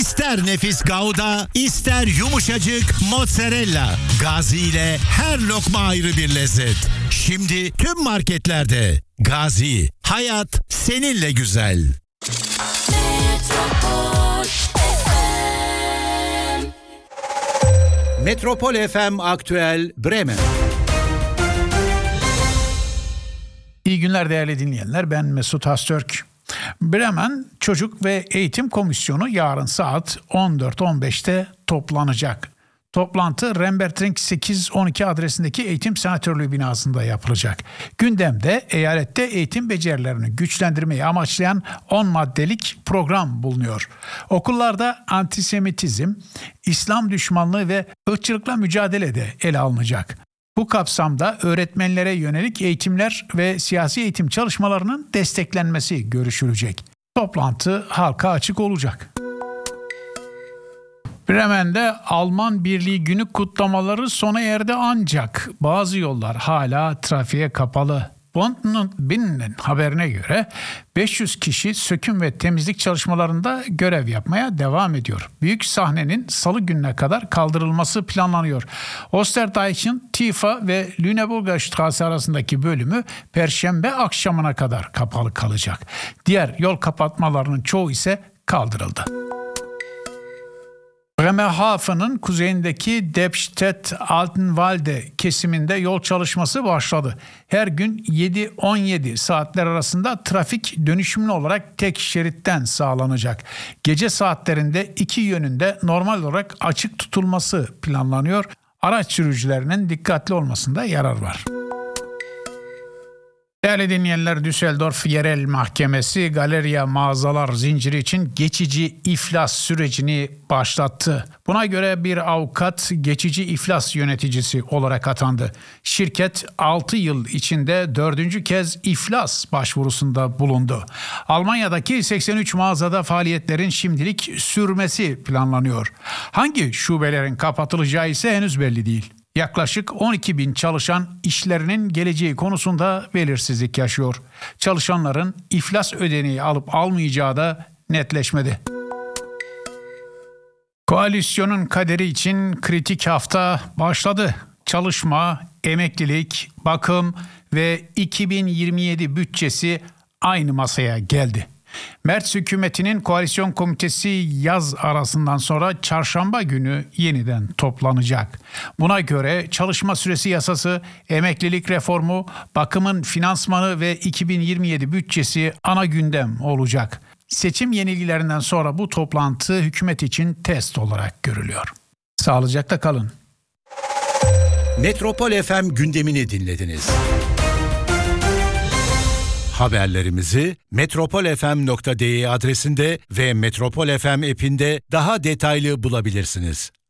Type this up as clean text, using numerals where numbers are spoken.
İster nefis Gouda, ister yumuşacık mozzarella. Gazi ile her lokma ayrı bir lezzet. Şimdi tüm marketlerde. Gazi, hayat seninle güzel. Metropol FM Aktüel Bremen. İyi günler değerli dinleyenler, ben Mesut Hastürk. Bremen Çocuk ve Eğitim Komisyonu yarın saat 14.15'te toplanacak. Toplantı Rembertring 812 adresindeki Eğitim Senatörlüğü binasında yapılacak. Gündemde eyalette eğitim becerilerini güçlendirmeyi amaçlayan 10 maddelik program bulunuyor. Okullarda antisemitizm, İslam düşmanlığı ve ırkçılıkla mücadele de ele alınacak. Bu kapsamda öğretmenlere yönelik eğitimler ve siyasi eğitim çalışmalarının desteklenmesi görüşülecek. Toplantı halka açık olacak. Bremen'de Alman Birliği Günü kutlamaları sona erdi ancak bazı yollar hala trafiğe kapalı. Bundesbahn haberine göre 500 kişi söküm ve temizlik çalışmalarında görev yapmaya devam ediyor. Büyük sahnenin salı gününe kadar kaldırılması planlanıyor. Osterdeich'in Tifa ve Lüneburger Straße arasındaki bölümü Perşembe akşamına kadar kapalı kalacak. Diğer yol kapatmalarının çoğu ise kaldırıldı. Bremerhaven'ın kuzeyindeki Debstedt-Altenwalde kesiminde yol çalışması başladı. Her gün 7-17 saatler arasında trafik dönüşümlü olarak tek şeritten sağlanacak. Gece saatlerinde iki yönünde normal olarak açık tutulması planlanıyor. Araç sürücülerinin dikkatli olmasında yarar var. Değerli dinleyenler, Düsseldorf Yerel Mahkemesi Galeria mağazalar zinciri için geçici iflas sürecini başlattı. Buna göre bir avukat geçici iflas yöneticisi olarak atandı. Şirket 6 yıl içinde 4. kez iflas başvurusunda bulundu. Almanya'daki 83 mağazada faaliyetlerin şimdilik sürmesi planlanıyor. Hangi şubelerin kapatılacağı ise henüz belli değil. Yaklaşık 12.000 çalışan işlerinin geleceği konusunda belirsizlik yaşıyor. Çalışanların iflas ödeneği alıp almayacağı da netleşmedi. Koalisyonun kaderi için kritik hafta başladı. Çalışma, emeklilik, bakım ve 2027 bütçesi aynı masaya geldi. Merz hükümetinin koalisyon komitesi yaz arasından sonra çarşamba günü yeniden toplanacak. Buna göre çalışma süresi yasası, emeklilik reformu, bakımın finansmanı ve 2027 bütçesi ana gündem olacak. Seçim yenilgilerinden sonra bu toplantı hükümet için test olarak görülüyor. Sağlıcakla kalın. Metropol FM gündemini dinlediniz. Haberlerimizi metropolfm.de adresinde ve Metropol FM app'inde daha detaylı bulabilirsiniz.